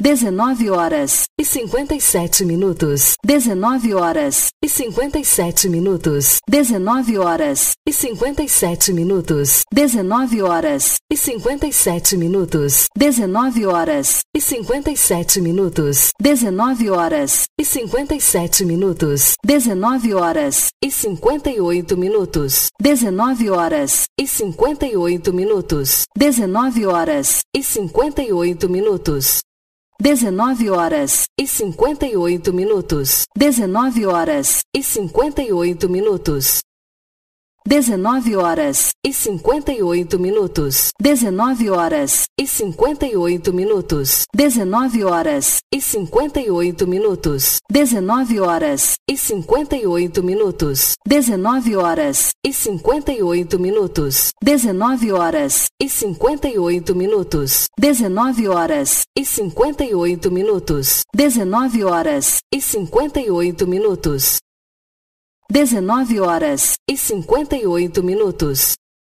19 horas e 57 minutos. 19 horas e 57 minutos. 19 horas e 57 minutos. 19 horas e 57 minutos. 19 horas e 57 minutos. 19 horas e 57 minutos. 19 horas e 58 minutos. 19 horas e 58 minutos. 19 horas e 58 minutos. 19 horas e 58 minutos. 19 horas e 58 minutos. 19 horas e 58 minutos. 19 horas e 58 minutos. 19 horas e 58 minutos. 19 horas e 58 minutos. 19 horas e 58 minutos. 19 horas e 58 minutos. 19 horas e 58 minutos. 19 horas e 58 minutos. 19 horas e 58 minutos.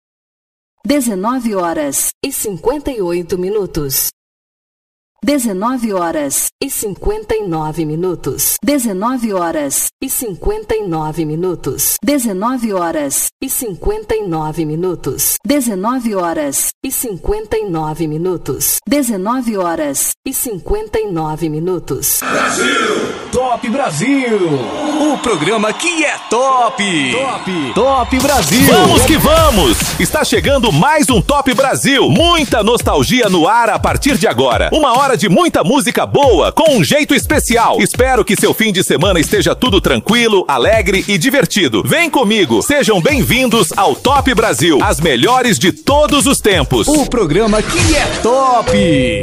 19 horas e 58 minutos. 19 horas e 59 minutos. 19 horas e 59 minutos. 19 horas e 59 minutos. 19 horas e 59 minutos. 19 horas e 59 minutos. Brasil! Top Brasil! O programa que é top! Top Brasil! Vamos que vamos! Está chegando mais um Top Brasil. Muita nostalgia no ar a partir de agora. Uma hora de muita música boa, com um jeito especial. Espero que seu fim de semana esteja tudo tranquilo, alegre e divertido. Vem comigo, sejam bem-vindos ao Top Brasil, as melhores de todos os tempos. O programa que é top!